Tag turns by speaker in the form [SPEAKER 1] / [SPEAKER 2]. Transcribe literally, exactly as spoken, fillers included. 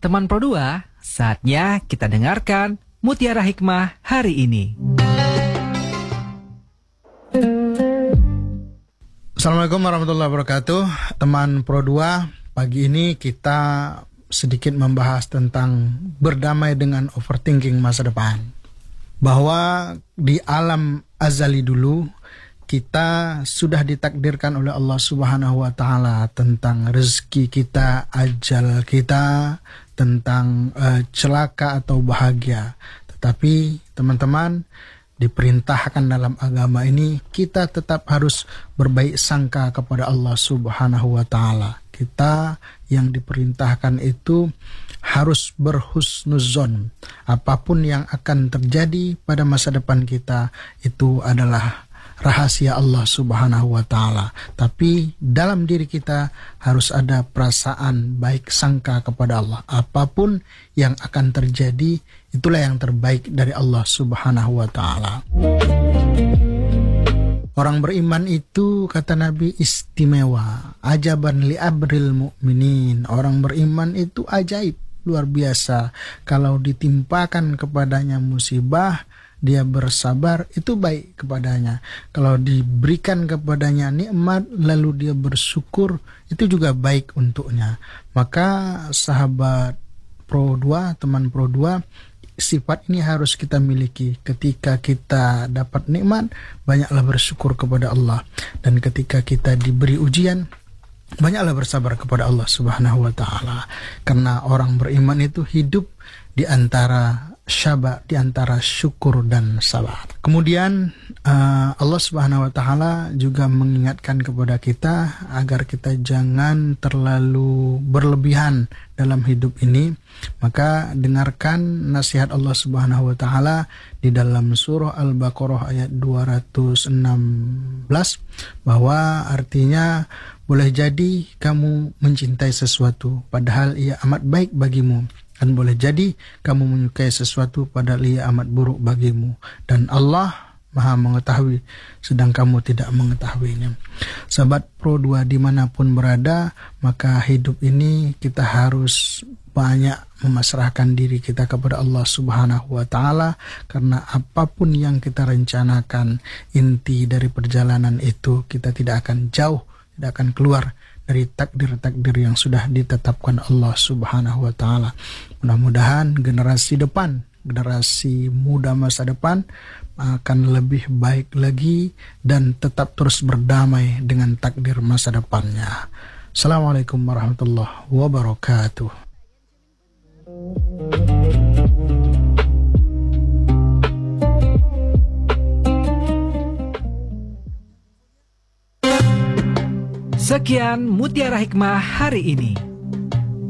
[SPEAKER 1] Teman Pro dua, saatnya kita dengarkan Mutiara Hikmah hari ini.
[SPEAKER 2] Assalamualaikum warahmatullahi wabarakatuh. Teman Pro dua, pagi ini kita sedikit membahas tentang berdamai dengan overthinking masa depan. Bahwa di alam azali dulu, kita sudah ditakdirkan oleh Allah Subhanahu wa Ta'ala tentang rezeki kita, ajal kita, tentang uh, celaka atau bahagia. Tetapi teman-teman, diperintahkan dalam agama ini kita tetap harus berbaik sangka kepada Allah Subhanahu wa Ta'ala. Kita yang diperintahkan itu harus berhusnuzon. Apapun yang akan terjadi pada masa depan kita itu adalah rahasia Allah Subhanahu wa Ta'ala. Tapi dalam diri kita harus ada perasaan baik sangka kepada Allah. Apapun yang akan terjadi, itulah yang terbaik dari Allah Subhanahu wa Ta'ala. Orang beriman itu, kata Nabi, istimewa. Ajaban li abril mu'minin. Orang beriman itu ajaib, luar biasa. Kalau ditimpakan kepadanya musibah, dia bersabar, itu baik kepadanya. Kalau diberikan kepadanya nikmat, lalu dia bersyukur, itu juga baik untuknya. Maka sahabat Pro dua, teman Pro dua, sifat ini harus kita miliki. Ketika kita dapat nikmat, banyaklah bersyukur kepada Allah. Dan ketika kita diberi ujian, banyaklah bersabar kepada Allah Subhanahu wa Ta'ala. Karena orang beriman itu hidup di antara syaba, di antara syukur dan sabar. Kemudian uh, Allah Subhanahu wa Ta'ala juga mengingatkan kepada kita agar kita jangan terlalu berlebihan dalam hidup ini. Maka dengarkan nasihat Allah Subhanahu wa Ta'ala di dalam surah Al-Baqarah ayat dua ratus enam belas, bahwa artinya boleh jadi kamu mencintai sesuatu padahal ia amat baik bagimu, dan boleh jadi kamu menyukai sesuatu padahal ia amat buruk bagimu, dan Allah Maha mengetahui sedang kamu tidak mengetahuinya. Sahabat Pro dua dimanapun berada, maka hidup ini kita harus banyak memasrahkan diri kita kepada Allah Subhanahu wa Ta'ala. Karena apapun yang kita rencanakan, inti dari perjalanan itu kita tidak akan jauh, tidak akan keluar dari takdir-takdir yang sudah ditetapkan Allah Subhanahu wa Ta'ala. Mudah-mudahan generasi depan, generasi muda masa depan akan lebih baik lagi dan tetap terus berdamai dengan takdir masa depannya. Assalamualaikum warahmatullahi wabarakatuh.
[SPEAKER 1] Sekian Mutiara Hikmah hari ini.